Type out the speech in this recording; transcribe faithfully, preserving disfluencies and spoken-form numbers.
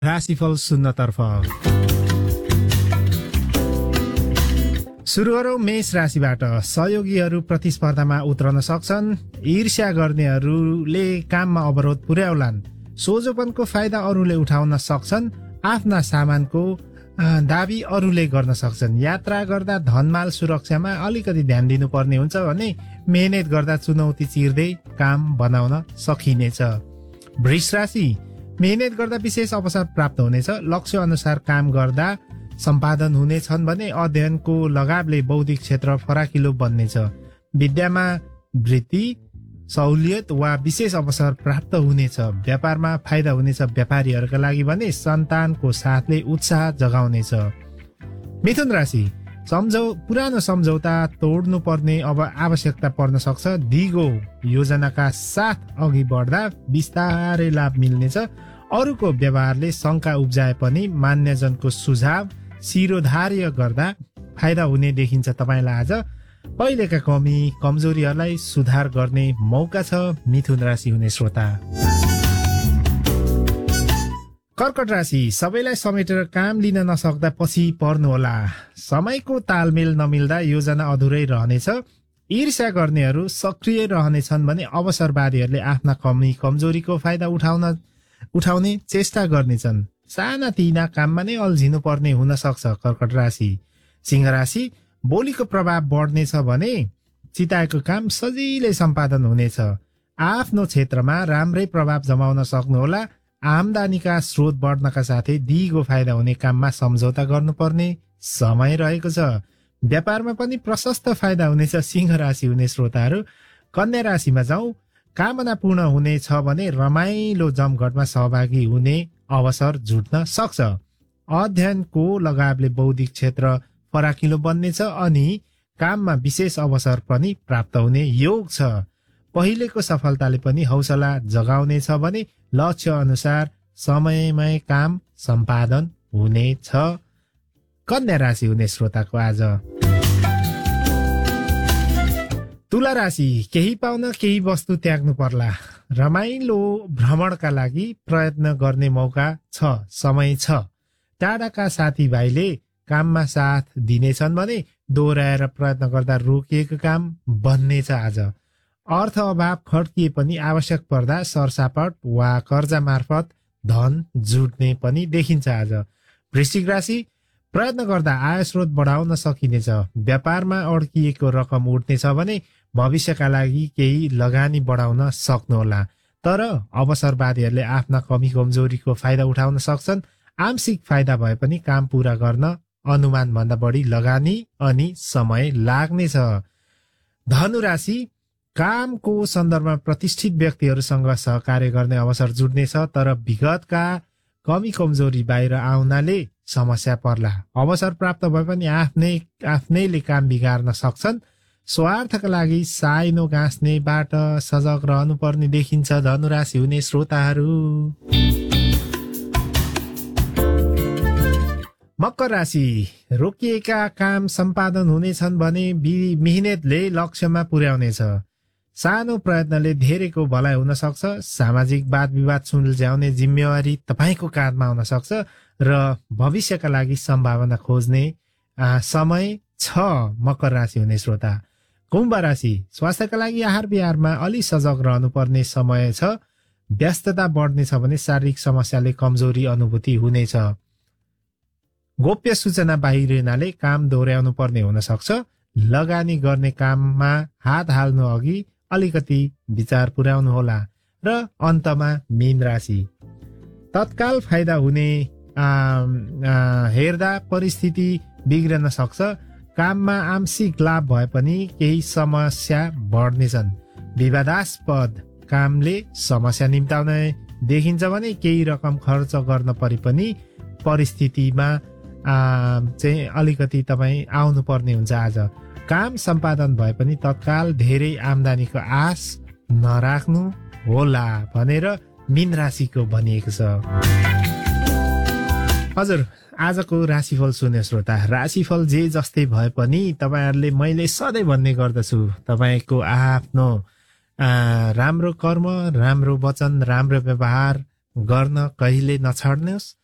राशिफल सुन्नतर्फ सुरु गरौँ मेष राशिबाट। सहयोगीहरू प्रतिस्पर्धामा उत्रन सक्छन्। ईर्ष्या गर्नेहरूले काममा अवरोध पुर्याउलान्। सोझोपनको फाइदा अरूले उठाउन सक्छन्। आफ्ना सामानको दाबी अरूले गर्न सक्छन्। यात्रा गर्दा धनमाल सुरक्षामा अलिकति ध्यान दिनुपर्ने हुन्छ भने मेहनत गर्दा चुनौती चिर्दै काम बनाउन सकिनेछ। वृष राशि। मेहनत गर्दा विशेष अवसर प्राप्त हुनेछ। लक्ष्य अनुसार काम गर्दा सम्पादन हुनेछन् भने अध्ययनको लगावले बौद्धिक क्षेत्र फराकिलो बन्नेछ। विद्यामा वृद्धि, सहुलियत वा विशेष अवसर प्राप्त हुनेछ। व्यापारमा फाइदा हुनेछ। व्यापारीहरूका लागि भने सन्तानको साथले उत्साह जगाउनेछ। मिथुन राशि। सम्झौ पुरानो सम्झौता तोड्नु पर्ने अब आवश्यकता पर्न सक्छ। दिगो योजनाका साथ अघि बढ्दा बिस्तारै लाभ मिल्नेछ। अरूको व्यवहारले शंका उब्जाए पनि मान्यजनको सुझाव शिरोधार्य गर्दा फाइदा हुने देखिन्छ। तपाईलाई आज पहिलेका कमी कमजोरीहरूलाई सुधार गर्ने मौका छ। मिथुन राशि हुने श्रोता। कर्कट राशि। सबैलाई समेटेर काम लिन नसक्दा पछि पर्नुहोला। समयको तालमेल नमिल्दा योजना अधुरै रहनेछ। ईर्ष्या गर्नेहरू सक्रिय रहनेछन् भने अवसरवादीहरूले आफ्ना कमी कमजोरीको फाइदा उठाउन उठाउने चेष्टा गर्नेछन्। साना तिना काममा नै अल्झिनु पर्ने हुन सक्छ। कर्कट राशि। सिंह राशि। बोलीको प्रभाव बढ्नेछ भने चिताएको काम सजिलै सम्पादन हुनेछ। आफ्नो क्षेत्रमा राम्रै प्रभाव जमाउन सक्नुहोला। आमदानीका स्रोत बढ्नका साथै दिगो फाइदा हुने काममा सम्झौता गर्नुपर्ने समय रहेको छ। व्यापारमा पनि प्रशस्त फाइदा हुनेछ। सिंह राशि हुने श्रोताहरू। कन्या राशिमा जाउँ। कामना पूर्ण हुनेछ भने रमाइलो जमघटमा सहभागी हुने अवसर जुट्न सक्छ। अध्ययनको लगावले बौद्धिक क्षेत्र फराकिलो बन्नेछ अनि काममा विशेष अवसर पनि प्राप्त हुने योग छ। पहिलेको सफलताले पनि हौसला जगाउनेछ भने लक्ष्य अनुसार समयमै काम सम्पादन हुनेछ। कन्या राशि हुने श्रोताको आज। तुला राशि। केही पाउन केही वस्तु त्याग्नु पर्ला। रमाइलो भ्रमणका लागि प्रयत्न गर्ने मौका छ। समय छ। टाढाका साथीभाइले काममा साथ दिनेछन् भने दोहोऱ्याएर प्रयत्न गर्दा रोकिएको काम बन्नेछ आज। अर्थ अभाव खड्किए पनि आवश्यक पर्दा सरसापट वा कर्जा मार्फत धन जुट्ने पनि देखिन्छ आज। वृश्चिक राशि। प्रयत्न गर्दा आय स्रोत बढाउन सकिनेछ। व्यापारमा अड्किएको रकम उठ्नेछ भने भविष्यका लागि केही लगानी बढाउन सक्नुहोला। तर अवसरवादीहरूले आफ्ना कमी कमजोरीको फाइदा उठाउन सक्छन्। आंशिक फाइदा भए पनि काम पूरा गर्न अनुमान भन्दा बढी लगानी अनि समय लाग्नेछ। धनु राशि। कामको सन्दर्भमा प्रतिष्ठित व्यक्तिहरूसँग सहकार्य गर्ने अवसर जुट्नेछ। तर विगतका कमी कमजोरी बाहिर आउनाले समस्या पर्ला। अवसर प्राप्त भए पनि आफ्नै आफ्नैले काम बिगार्न सक्छन्। स्वार्थका लागि साइनो गाँस्नेबाट सजग रहनुपर्ने देखिन्छ। धनुराशि हुने श्रोताहरू। मकर राशि। रोकिएका काम सम्पादन हुनेछन् भने मेहनतले लक्ष्यमा पुर्याउनेछ। सानो प्रयत्नले धेरैको भलाइ हुन सक्छ। सामाजिक वाद विवाद सुल्झाउने जिम्मेवारी तपाईँको काँधमा हुन सक्छ र भविष्यका लागि सम्भावना खोज्ने समय छ। मकर राशि हुने श्रोता। कुम्भ राशि। स्वास्थ्यका लागि आहार विहारमा अलि सजग रहनुपर्ने समय छ। व्यस्तता बढ्नेछ भने शारीरिक समस्याले कमजोरी अनुभूति हुनेछ। गोप्य सूचना बाहिरिनाले काम दोहोऱ्याउनु पर्ने हुन सक्छ। लगानी गर्ने काममा हात हाल्नु अघि अलिकति विचार पुर्याउनु होला। र अन्तमा मीन राशि। तत्काल फाइदा हुने आ, आ, हेर्दा परिस्थिति बिग्रन सक्छ। काममा आंशिक लाभ भए पनि केही समस्या बढ्नेछन्। विवादास्पद कामले समस्या निम्ताउने देखिन्छ भने केही रकम खर्च गर्न परे पनि परिस्थितिमा चाहिँ अलिकति तपाईँ आउनु पर्ने हुन्छ आज। काम सम्पादन भए पनि तत्काल धेरै आम्दानीको आश नराख्नु होला भनेर मीन राशिको भनिएको छ। हजुर, आजको राशिफल सुने श्रोता, राशिफल जे जस्तै भए पनि तपाईँहरूले मैले सधैँ भन्ने गर्दछु, तपाईँको आफ्नो राम्रो कर्म, राम्रो वचन, राम्रो व्यवहार गर्न कहिले नछाड्नुहोस्।